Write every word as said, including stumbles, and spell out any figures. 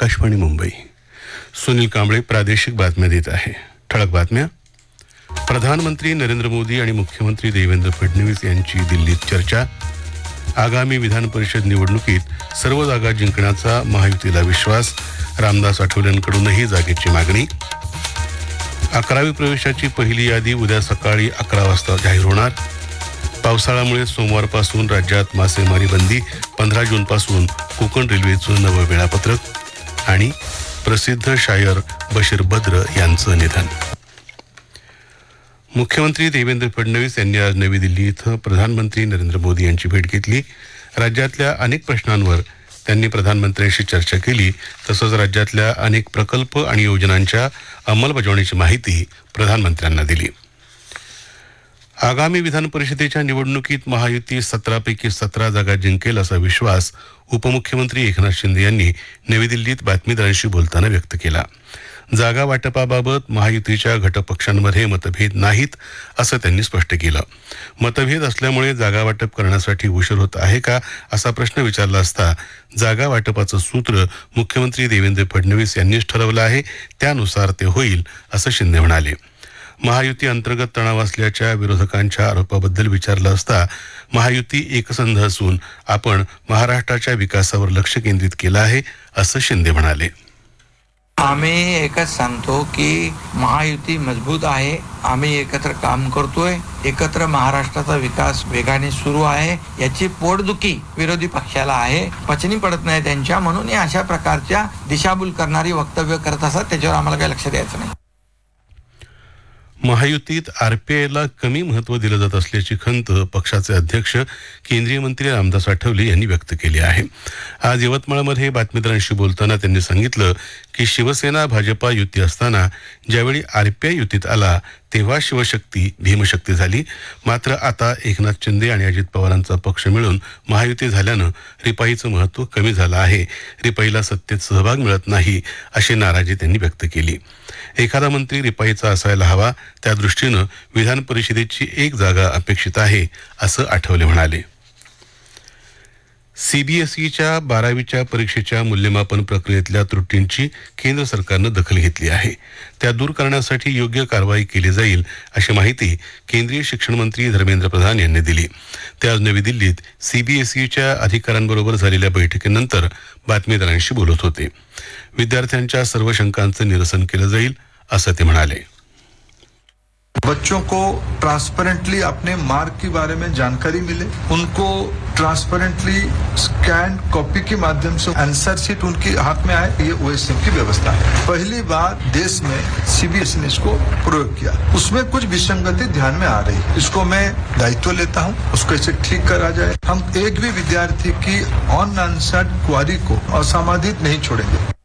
आकाशवाणी मुंबई. सुनील कांबळे प्रादेशिक बातम्या देत आहे. ठळक बातम्या. प्रधानमंत्री नरेंद्र मोदी आणि मुख्यमंत्री देवेंद्र फडणवीस यांची दिल्लीत चर्चा. आगामी विधान परिषद निवडणुकीत सर्व जागा जिंकण्याचा महायुतीला विश्वास. रामदास आठवलेंकडूनही जागेची मागणी. अकरावी प्रवेशाची पहिली यादी उद्या सकाळी अकरा वाजता जाहीर होणार. पावसाळ्यामुळे सोमवारपासून राज्यात मासेमारी बंदी. पंधरा जूनपासून कोकण रेल्वेचं नवं वेळापत्रक. आणि प्रसिद्ध शायर बशीर बद्र यांचं निधन. मुख्यमंत्री देवेंद्र फडणवीस यांनी आज नवी दिल्ली इथं प्रधानमंत्री नरेंद्र मोदी यांची भेट घेतली. राज्यातल्या अनेक प्रश्नांवर त्यांनी प्रधानमंत्र्यांशी चर्चा केली. तसंच राज्यातल्या अनेक प्रकल्प आणि योजनांच्या अंमलबजावणीची माहिती प्रधानमंत्र्यांना दिली. आगामी विधान परिषदेच्या निवडणुकीत महायुती सतरापैकी सतरा जागा जिंकेल असा विश्वास उपमुख्यमंत्री एकनाथ शिंदे यांनी नवी दिल्लीत बातमीदारांशी बोलताना व्यक्त केला. जागा वाटपाबाबत महायुतीच्या घटकपक्षांमध्ये मतभेद नाहीत असं त्यांनी स्पष्ट केलं. मतभेद असल्यामुळे जागा वाटप करण्यासाठी उशीर होत आहे का असा प्रश्न विचारला असता जागा वाटपाचं सूत्र मुख्यमंत्री देवेंद्र फडणवीस यांनीच ठरवलं आहे, त्यानुसार ते होईल असं शिंदे म्हणाले. महायुती अंतर्गत तणाव असल्याच्या विरोधकांच्या आरोपाबद्दल विचारलं असता महायुती एकसंध असून आपण महाराष्ट्राच्या विकासावर लक्ष केंद्रित केलं आहे असं शिंदे म्हणाले. आम्ही एकच सांगतो की महायुती मजबूत आहे. आम्ही एकत्र काम करतोय. एकत्र महाराष्ट्राचा विकास वेगाने सुरू आहे. याची पोटदुखी विरोधी पक्षाला आहे. पचनी पडत नाही त्यांच्या, म्हणून हे अशा प्रकारच्या दिशाभूल करणारी वक्तव्य करत असतात. त्याच्यावर आम्हाला काही लक्ष द्यायचं नाही. महायुतीत आरपीआयला कमी महत्त्व दिलं जात असल्याची खंत पक्षाचे अध्यक्ष केंद्रीय मंत्री रामदास आठवले यांनी व्यक्त केली आहे. आज यवतमाळमध्ये बातमीदारांशी बोलताना त्यांनी सांगितलं की शिवसेना भाजपा युती असताना ज्यावेळी आरपीआय युतीत आला तेव्हा शिवशक्ती भीमशक्ती झाली. मात्र आता एकनाथ शिंदे आणि अजित पवारांचा पक्ष मिळून महायुती झाल्यानं रिपाईचं महत्त्व कमी झालं आहे. रिपाईला सत्तेत सहभाग मिळत नाही अशी नाराजी त्यांनी व्यक्त केली. एखादा मंत्री रिपाईचा असायला हवा, त्या दृष्टीनं विधान परिषदेची एक जागा अपेक्षित आहे असं आठवले म्हणाले. सीबीएसईच्या बारावीच्या परीक्षेच्या मूल्यमापन प्रक्रियेतल्या त्रुटींची केंद्र सरकारनं दखल घेतली आहे. त्या दूर करण्यासाठी योग्य कारवाई केली जाईल अशी माहिती केंद्रीय शिक्षण मंत्री धर्मेंद्र प्रधान यांनी दिली. ते आज नवी दिल्लीत सीबीएसईच्या अधिकाऱ्यांबरोबर झालेल्या बैठकीनंतर बातमीदारांशी बोलत होते. विद्यार्थ्यांच्या सर्व शंकांचं निरसन केलं जाईल असं ते म्हणाले. बच्चों को ट्रांसपेरेंटली अपने मार्क के बारे में जानकारी मिले, उनको ट्रांसपेरेंटली स्कैन कॉपी के माध्यम से आंसर शीट उनके हाथ में आए, ये ओएसएम की व्यवस्था है. पहली बार देश में सीबीएसई ने इसको प्रयोग किया. उसमें कुछ विसंगति ध्यान में आ रही है. इसको मैं दायित्व लेता हूं, उसको इसे ठीक करा जाए. हम एक भी विद्यार्थी की ऑन आंसर्ड क्वारी को असमाधित नहीं छोड़ेंगे.